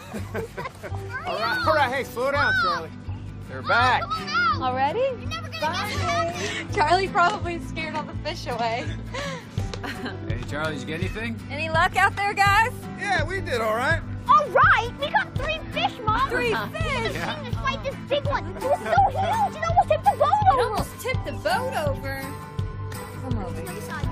All right, hey, slow down, Charlie. They're back. Already? Bye. Charlie probably scared all the fish away. Hey, Charlie, did you get anything? Any luck out there, guys? Yeah, we did all right. All right, we got 3 fish, Mom. 3 fish? Yeah. Let's fight this big one. It was so huge, it almost tipped the boat over. It almost tipped the boat over. Come over. Look aside.